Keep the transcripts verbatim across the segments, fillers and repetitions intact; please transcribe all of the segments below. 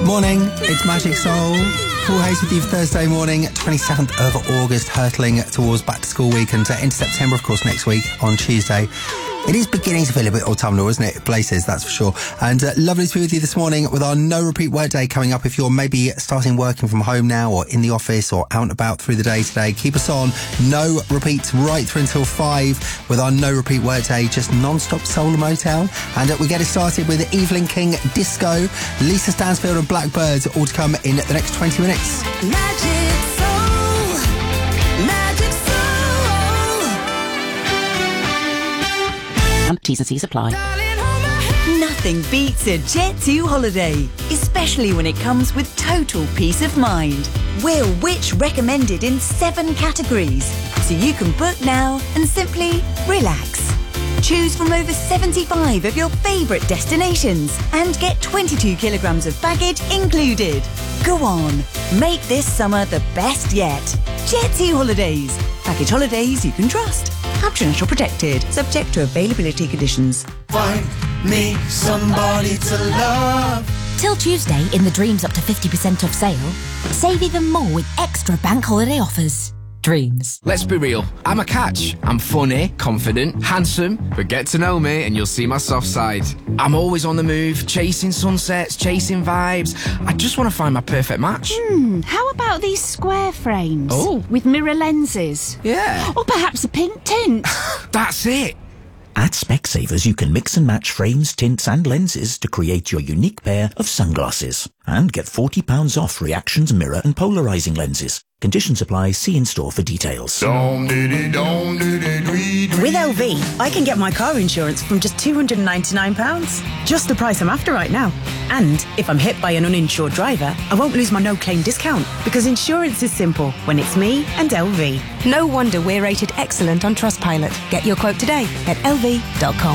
Morning, it's Magic Soul. Paul Hayes with you for Thursday morning, twenty-seventh of August, hurtling towards back to school week and uh, into September, of course, next week on Tuesday. It is beginning to feel a bit autumnal, isn't it? Places, that's for sure. And uh, lovely to be with you this morning with our no repeat word day coming up. If you're maybe starting working from home now or in the office or out and about through the day today, keep us on. No repeats right through until five with our no repeat word day, just non-stop soul and Motown. And uh, we get it started with Evelyn King, Disco, Lisa Stansfield and Blackbirds, all to come in the next twenty minutes. Magic Soul, Magic Soul. T's and C's apply. Nothing beats a Jet two holiday, especially when it comes with total peace of mind. We're Which recommended in seven categories, so you can book now and simply relax. Choose from over seventy-five of your favourite destinations and get twenty-two kilograms of baggage included. Go on, make this summer the best yet. Jet two Holidays. Package holidays you can trust. International protected, subject to availability conditions. Find me somebody to love. Till Tuesday, in the Dreams up to fifty percent off sale, save even more with extra bank holiday offers. Dreams. Let's be real, I'm a catch. I'm funny, confident, handsome, but get to know me and you'll see my soft side. I'm always on the move, chasing sunsets, chasing vibes. I just want to find my perfect match. Hmm, how about these square frames? Oh. With mirror lenses? Yeah. Or perhaps a pink tint? That's it. At Specsavers, you can mix and match frames, tints and lenses to create your unique pair of sunglasses. And get forty pounds off Reactions mirror and polarising lenses. Conditions apply. See in store for details. With L V, I can get my car insurance from just two hundred ninety-nine pounds. Just the price I'm after right now. And if I'm hit by an uninsured driver, I won't lose my no-claim discount, because insurance is simple when it's me and L V. No wonder we're rated excellent on Trustpilot. Get your quote today at L V dot com.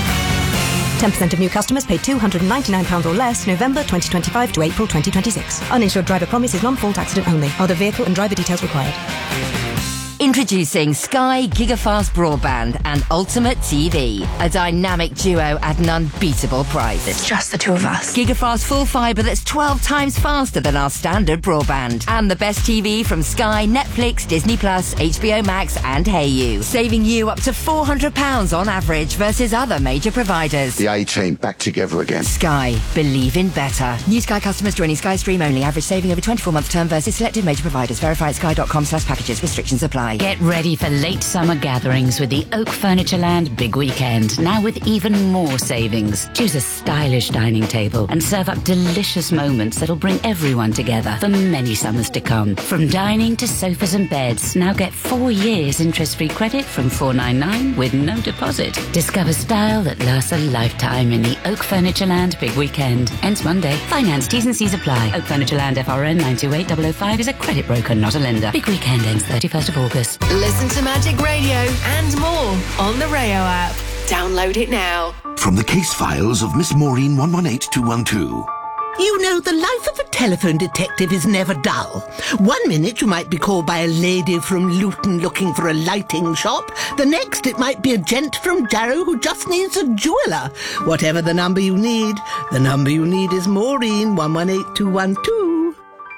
ten percent of new customers pay two hundred ninety-nine pounds or less November twenty twenty-five to April twenty twenty-six. Uninsured driver promise is non-fault accident only. Other vehicle and driver details required. Introducing Sky Gigafast Broadband and Ultimate T V. A dynamic duo at an unbeatable price. It's just the two of us. Gigafast full fibre that's twelve times faster than our standard broadband. And the best T V from Sky, Netflix, Disney Plus, H B O Max and Hayu. Saving you up to four hundred pounds on average versus other major providers. The A-Team back together again. Sky. Believe in better. New Sky customers joining Sky Stream only. Average saving over twenty-four month term versus selected major providers. Verify at sky dot com slash packages. Restrictions apply. Get ready for late summer gatherings with the Oak Furnitureland Big Weekend, now with even more savings. Choose a stylish dining table and serve up delicious moments that'll bring everyone together for many summers to come. From dining to sofas and beds, now get four years interest-free credit from four ninety-nine with no deposit. Discover style that lasts a lifetime in the Oak Furnitureland Big Weekend. Ends Monday. Finance T's and C's apply. Oak Furnitureland F R N nine two eight zero zero five is a credit broker, not a lender. Big Weekend ends thirty-first of August. Listen to Magic Radio and more on the Rayo app. Download it now. From the case files of Miss Maureen one one eight two one two. You know, the life of a telephone detective is never dull. One minute you might be called by a lady from Luton looking for a lighting shop. The next it might be a gent from Jarrow who just needs a jeweller. Whatever the number you need, the number you need is Maureen one one eight two one two.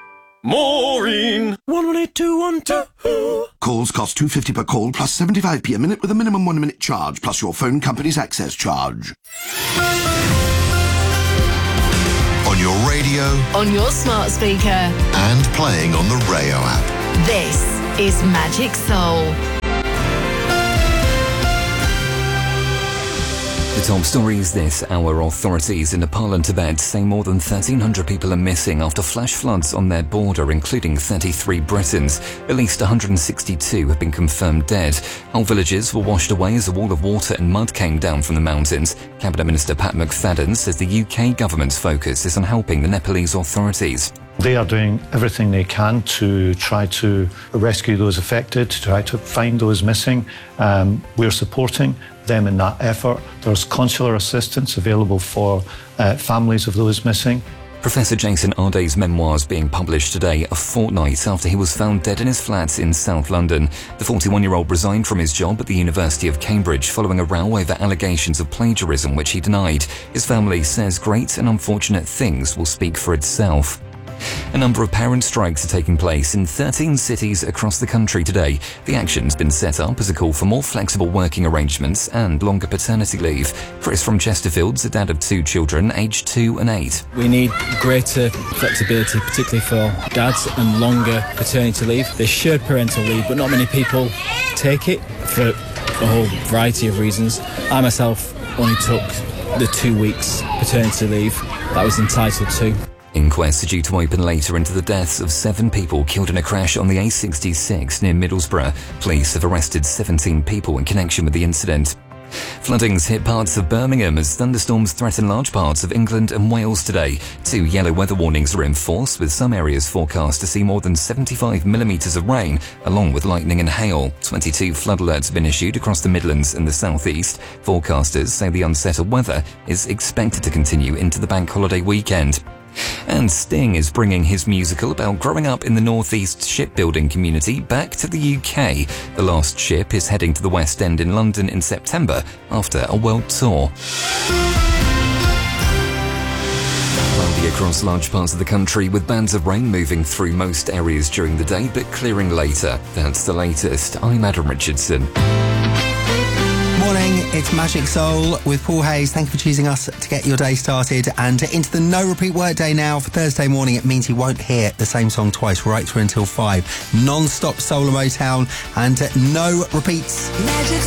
Maureen one one eight two one two. Calls cost two pounds fifty per call plus seventy-five p a minute with a minimum one minute charge plus your phone company's access charge. On your radio, on your smart speaker, and playing on the Rayo app. This is Magic Soul. The top story is this. Our authorities in Nepal and Tibet say more than thirteen hundred people are missing after flash floods on their border, including thirty-three Britons. At least one hundred sixty-two have been confirmed dead. Whole villages were washed away as a wall of water and mud came down from the mountains. Cabinet Minister Pat McFadden says the U K government's focus is on helping the Nepalese authorities. They are doing everything they can to try to rescue those affected, to try to find those missing. Um, we're supporting them in that effort. There's consular assistance available for uh, families of those missing. Professor Jason Arday's memoirs being published today, a fortnight after he was found dead in his flat in South London. The forty-one-year-old resigned from his job at the University of Cambridge following a row over allegations of plagiarism, which he denied. His family says great and unfortunate things will speak for itself. A number of parent strikes are taking place in thirteen cities across the country today. The action's been set up as a call for more flexible working arrangements and longer paternity leave. Chris from Chesterfield's a dad of two children, aged two and eight. We need greater flexibility, particularly for dads, and longer paternity leave. There's shared parental leave, but not many people take it for a whole variety of reasons. I myself only took the two weeks paternity leave that I was entitled to. Inquests are due to open later into the deaths of seven people killed in a crash on the A sixty-six near Middlesbrough. Police have arrested seventeen people in connection with the incident. Flooding's hit parts of Birmingham as thunderstorms threaten large parts of England and Wales today. Two yellow weather warnings are in force, with some areas forecast to see more than seventy-five millimetres of rain, along with lightning and hail. twenty-two flood alerts have been issued across the Midlands and the South East. Forecasters say the unsettled weather is expected to continue into the bank holiday weekend. And Sting is bringing his musical about growing up in the northeast shipbuilding community back to the U K. The Last Ship is heading to the West End in London in September after a world tour. Cloudy across large parts of the country, with bands of rain moving through most areas during the day but clearing later. That's the latest. I'm Adam Richardson. Morning, it's Magic Soul with Paul Hayes. Thank you for choosing us to get your day started. And into the no repeat workday now for Thursday morning. It means you won't hear the same song twice right through until five. Non-stop soul and Motown and no repeats. Magic